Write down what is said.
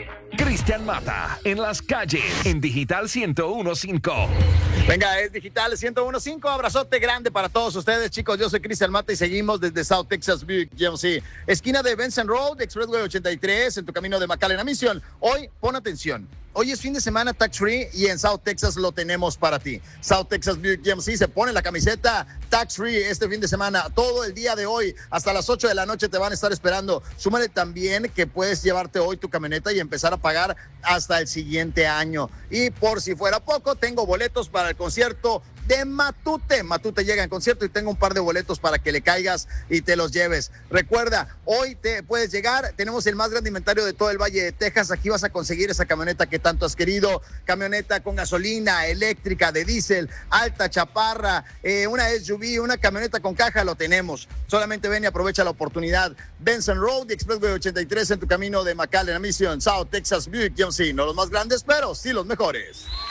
Cristian Mata en las calles en Digital 101.5. Venga, es Digital 101.5. Abrazote grande para todos ustedes, chicos. Yo soy Cristian Mata y seguimos desde South Texas Buick GMC, esquina de Benson Road, Expressway 83, en tu camino de McAllen a Mission. Hoy, pon atención. Hoy es fin de semana tax free y en South Texas lo tenemos para ti. South Texas Buick GMC se pone la camiseta tax free este fin de semana. Todo el día de hoy, hasta las 8 de la noche te van a estar esperando. Súmale también que puedes llevarte hoy tu camioneta y empezar a pagar hasta el siguiente año. Y por si fuera poco, tengo boletos para el concierto de Matute. Matute llega en concierto y tengo un par de boletos para que le caigas y te los lleves. Recuerda, hoy te puedes llegar. Tenemos el más grande inventario de todo el Valle de Texas. Aquí vas a conseguir esa camioneta que tanto has querido. Camioneta con gasolina, eléctrica, de diésel, alta, chaparra, una SUV, una camioneta con caja, lo tenemos. Solamente ven y aprovecha la oportunidad. Benson Road y Expressway 83 en tu camino de McAllen a Mission. South Texas Buick GMC. No los más grandes, pero sí los mejores.